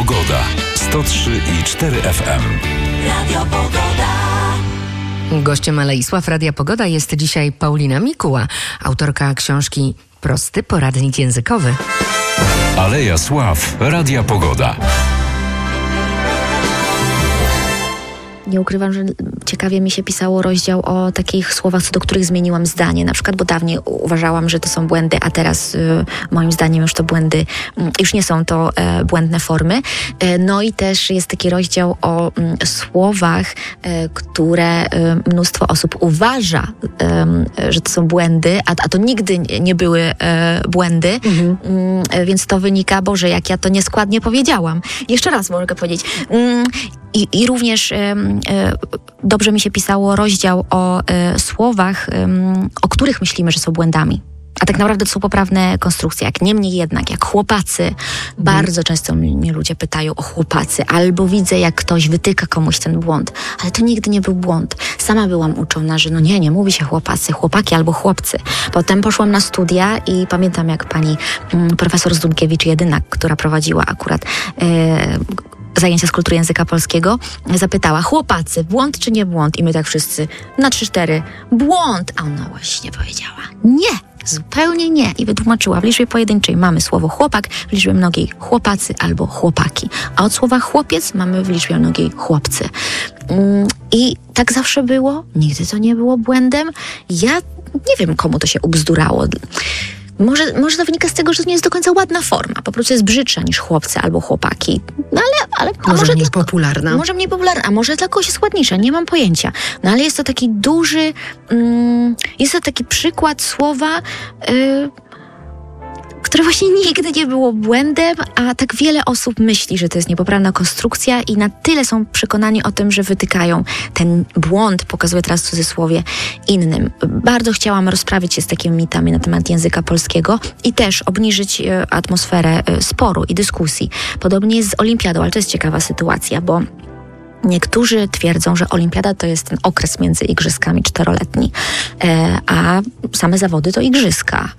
Pogoda. 103,4 FM. Radio Pogoda. Gościem Aleisław Radia Pogoda jest dzisiaj Paulina Mikuła, autorka książki Prosty poradnik językowy. Aleja Sław Radia Pogoda. Nie ukrywam, że ciekawie mi się pisało rozdział o takich słowach, co do których zmieniłam zdanie. Na przykład, bo dawniej uważałam, że to są błędy, a teraz moim zdaniem już to błędy, już nie są to błędne formy. No i też jest taki rozdział o słowach, które mnóstwo osób uważa, że to są błędy, a to nigdy nie były błędy. Więc to wynika, Boże, jak ja to nieskładnie powiedziałam. Jeszcze raz mogę powiedzieć. I również dobrze mi się pisało rozdział o słowach, o których myślimy, że są błędami. A tak naprawdę to są poprawne konstrukcje. Jak niemniej jednak, jak chłopacy. Bardzo często mnie ludzie pytają o chłopacy. Albo widzę, jak ktoś wytyka komuś ten błąd. Ale to nigdy nie był błąd. Sama byłam uczona, że nie mówi się chłopacy, chłopaki albo chłopcy. Potem poszłam na studia i pamiętam, jak pani profesor Zdunkiewicz-Jedynak, która prowadziła akurat zajęcia z kultury języka polskiego, zapytała: chłopacy, błąd czy nie błąd? I my tak wszyscy na 3-4, błąd! A ona właśnie powiedziała: nie, zupełnie nie. I wytłumaczyła: w liczbie pojedynczej mamy słowo chłopak, w liczbie mnogiej chłopacy albo chłopaki. A od słowa chłopiec mamy w liczbie mnogiej chłopcy. I tak zawsze było. Nigdy to nie było błędem. Ja nie wiem, komu to się ubzdurało. Może to wynika z tego, że to nie jest do końca ładna forma. Po prostu jest brzydsza niż chłopcy albo chłopaki. No ale może mniej popularna. Może mniej popularna, a może dla kogoś jest ładniejsza. Nie mam pojęcia. No ale jest to taki duży... jest to taki przykład słowa... które właśnie nigdy nie było błędem, a tak wiele osób myśli, że to jest niepoprawna konstrukcja i na tyle są przekonani o tym, że wytykają ten błąd, pokazuję teraz w cudzysłowie, innym. Bardzo chciałam rozprawić się z takimi mitami na temat języka polskiego i też obniżyć atmosferę sporu i dyskusji. Podobnie jest z olimpiadą, ale to jest ciekawa sytuacja, bo niektórzy twierdzą, że olimpiada to jest ten okres między igrzyskami 4-letni, a same zawody to igrzyska.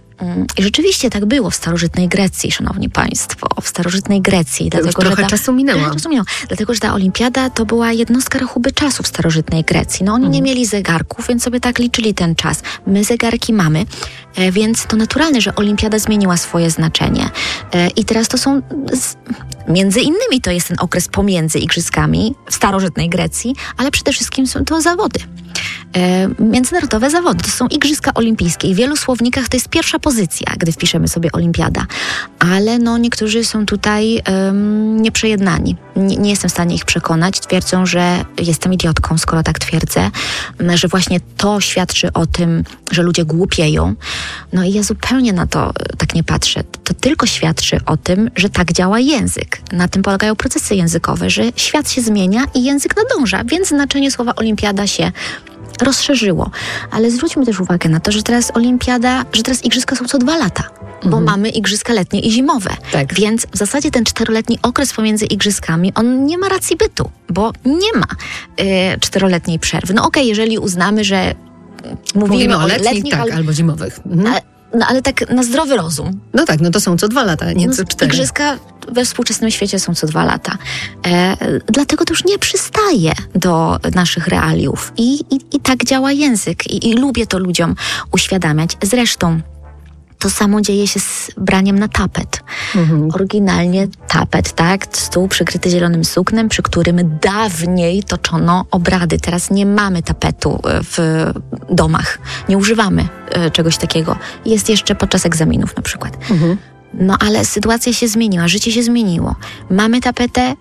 I rzeczywiście tak było w starożytnej Grecji, szanowni państwo. W starożytnej Grecji. To już trochę czasu minęło. Dlatego, że ta olimpiada to była jednostka rachuby czasu w starożytnej Grecji. No oni nie mieli zegarków, więc sobie tak liczyli ten czas. My zegarki mamy, więc to naturalne, że olimpiada zmieniła swoje znaczenie. I teraz to są... Między innymi to jest ten okres pomiędzy igrzyskami w starożytnej Grecji, ale przede wszystkim są to zawody. Międzynarodowe zawody. To są igrzyska olimpijskie i w wielu słownikach to jest pierwsza pozycja, gdy wpiszemy sobie olimpiada. Ale niektórzy są tutaj nieprzejednani. Nie jestem w stanie ich przekonać. Twierdzą, że jestem idiotką, skoro tak twierdzę, że właśnie to świadczy o tym, że ludzie głupieją. No i ja zupełnie na to tak nie patrzę. To tylko świadczy o tym, że tak działa język. Na tym polegają procesy językowe, że świat się zmienia i język nadąża, więc znaczenie słowa olimpiada się rozszerzyło. Ale zwróćmy też uwagę na to, że teraz teraz igrzyska są co 2 lata. Bo mamy igrzyska letnie i zimowe. Tak. Więc w zasadzie ten 4-letni okres pomiędzy igrzyskami, on nie ma racji bytu, bo nie ma 4-letniej przerwy. No okej, jeżeli uznamy, że mówimy o letnich, tak, albo zimowych. Ale tak na zdrowy rozum. No tak, to są co 2 lata, nie co 4. Igrzyska we współczesnym świecie są co 2 lata. Dlatego to już nie przystaje do naszych realiów. I tak działa język. I lubię to ludziom uświadamiać. Zresztą to samo dzieje się z braniem na tapet. Oryginalnie tapet, tak? Stół przykryty zielonym suknem, przy którym dawniej toczono obrady. Teraz nie mamy tapetu w domach. Nie używamy czegoś takiego. Jest jeszcze podczas egzaminów na przykład. No ale sytuacja się zmieniła, życie się zmieniło. Mamy tapetę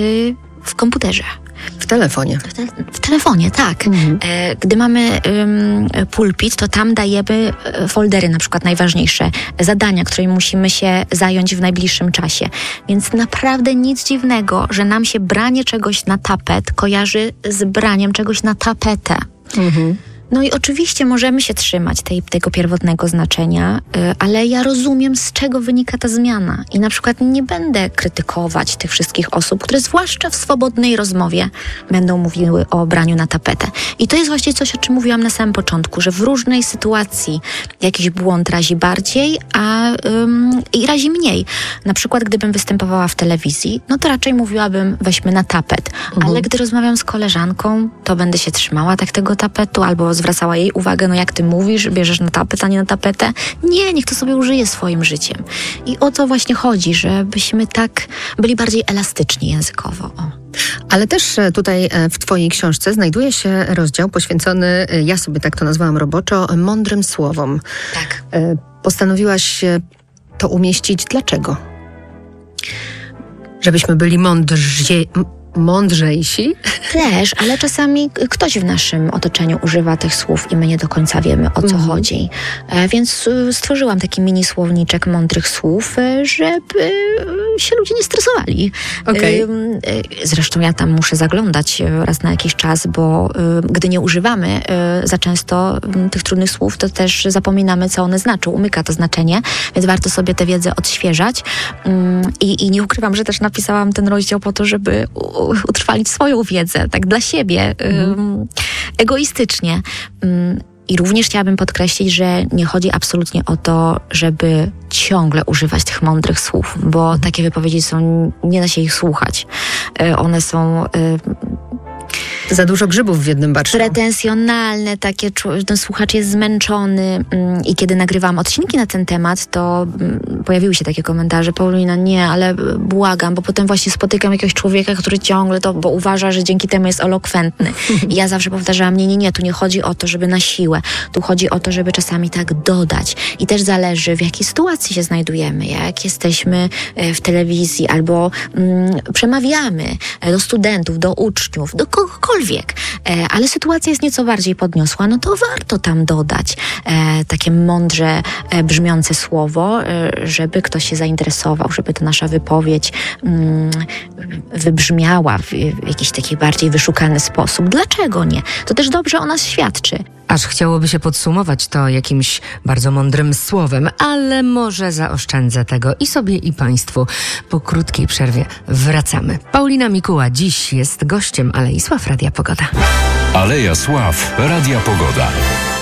w komputerze. W telefonie. W telefonie, tak. Gdy mamy pulpit, to tam dajemy foldery, na przykład najważniejsze zadania, którymi musimy się zająć w najbliższym czasie. Więc naprawdę nic dziwnego, że nam się branie czegoś na tapet kojarzy z braniem czegoś na tapetę. No i oczywiście możemy się trzymać tego pierwotnego znaczenia, ale ja rozumiem, z czego wynika ta zmiana. I na przykład nie będę krytykować tych wszystkich osób, które zwłaszcza w swobodnej rozmowie będą mówiły o braniu na tapetę. I to jest właśnie coś, o czym mówiłam na samym początku, że w różnej sytuacji jakiś błąd razi bardziej, i razi mniej. Na przykład gdybym występowała w telewizji, no to raczej mówiłabym weźmy na tapet. Ale gdy rozmawiam z koleżanką, to będę się trzymała tego tapetu albo zwracała jej uwagę, no jak ty mówisz, bierzesz na tapet, a nie na tapetę. Nie, niech to sobie użyje swoim życiem. I o to właśnie chodzi, żebyśmy tak byli bardziej elastyczni językowo. Ale też tutaj w twojej książce znajduje się rozdział poświęcony, ja sobie tak to nazwałam roboczo, mądrym słowom. Tak. Postanowiłaś to umieścić. Dlaczego? Żebyśmy byli mądrzejsi? Też, ale czasami ktoś w naszym otoczeniu używa tych słów i my nie do końca wiemy, o co chodzi. Więc stworzyłam taki mini słowniczek mądrych słów, żeby się ludzie nie stresowali. Okej. Zresztą ja tam muszę zaglądać raz na jakiś czas, bo gdy nie używamy za często tych trudnych słów, to też zapominamy, co one znaczą. Umyka to znaczenie, więc warto sobie tę wiedzę odświeżać. I nie ukrywam, że też napisałam ten rozdział po to, żeby utrwalić swoją wiedzę, tak dla siebie, egoistycznie. I również chciałabym podkreślić, że nie chodzi absolutnie o to, żeby ciągle używać tych mądrych słów, bo takie wypowiedzi nie da się ich słuchać. One są Za dużo grzybów w jednym baczku. Pretensjonalne, takie, ten słuchacz jest zmęczony i kiedy nagrywałam odcinki na ten temat, to pojawiły się takie komentarze: Paulina, nie, ale błagam, bo potem właśnie spotykam jakiegoś człowieka, który ciągle bo uważa, że dzięki temu jest elokwentny. I ja zawsze powtarzałam, nie, tu nie chodzi o to, żeby na siłę, tu chodzi o to, żeby czasami tak dodać. I też zależy, w jakiej sytuacji się znajdujemy, jak jesteśmy w telewizji albo przemawiamy do studentów, do uczniów, do kogokolwiek, ale sytuacja jest nieco bardziej podniosła, no to warto tam dodać takie mądrze brzmiące słowo, żeby ktoś się zainteresował, żeby ta nasza wypowiedź wybrzmiała w jakiś taki bardziej wyszukany sposób. Dlaczego nie? To też dobrze o nas świadczy. Aż chciałoby się podsumować to jakimś bardzo mądrym słowem, ale może zaoszczędzę tego i sobie, i Państwu. Po krótkiej przerwie wracamy. Paulina Mikuła dziś jest gościem Alei Sław Radia Pogoda. Aleja Sław Radia Pogoda.